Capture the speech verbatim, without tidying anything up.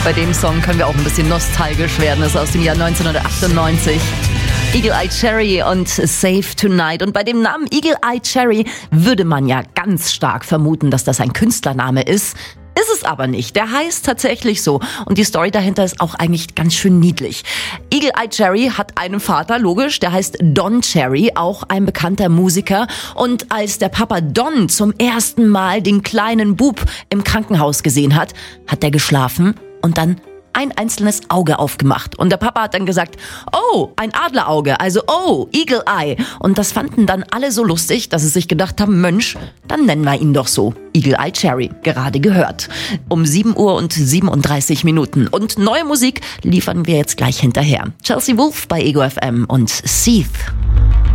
Bei dem Song können wir auch ein bisschen nostalgisch werden. Das ist aus dem Jahr neunzehnhundertachtundneunzig. Eagle Eye Cherry und Save Tonight. Und bei dem Namen Eagle Eye Cherry würde man ja ganz stark vermuten, dass das ein Künstlername ist. Ist es aber nicht. Der heißt tatsächlich so. Und die Story dahinter ist auch eigentlich ganz schön niedlich. Eagle Eye Cherry hat einen Vater, logisch, der heißt Don Cherry, auch ein bekannter Musiker. Und als der Papa Don zum ersten Mal den kleinen Bub im Krankenhaus gesehen hat, hat er geschlafen und dann ein einzelnes Auge aufgemacht. Und der Papa hat dann gesagt, oh, ein Adlerauge, also oh, Eagle Eye. Und das fanden dann alle so lustig, dass sie sich gedacht haben, Mensch, dann nennen wir ihn doch so. Eagle Eye Cherry, gerade gehört. Um sieben Uhr und siebenunddreißig Minuten. Und neue Musik liefern wir jetzt gleich hinterher. Chelsea Wolfe bei Ego F M und Seeth.